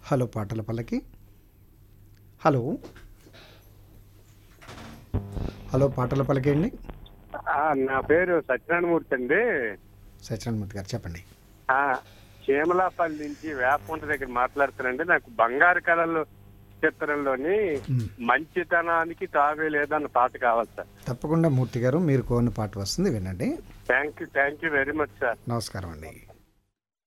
Hello పాటల పల్లకి. Hello hello పాటల పల్లకి అండి. నా పేరు సత్యనారాయణమూర్తి అండి. సత్యనారాయణమూర్తి గారు చెప్పండి. చీమలాపల్లి నుంచి వేపకుంట దగ్గర మాట్లాడుతానండి. నాకు బంగారు కళలు చిత్రంలోని మంచితనానికి తావే లేదన్న పాట కావాలి సార్. తప్పకుండా మూర్తి గారు, మీరు కోరిన పాట వస్తుంది, వినండి. Thank you very much sir. నమస్కారం అండి.